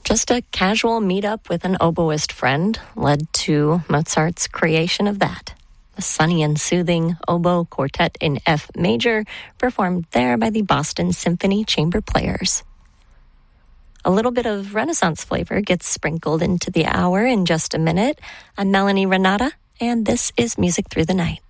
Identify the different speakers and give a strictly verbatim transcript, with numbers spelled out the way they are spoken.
Speaker 1: Just a casual meetup with an oboist friend led to Mozart's creation of that. The sunny and soothing oboe quartet in F major, performed there by the Boston Symphony Chamber Players. A little bit of Renaissance flavor gets sprinkled into the hour in just a minute. I'm Melanie Renata, and this is Music Through the Night.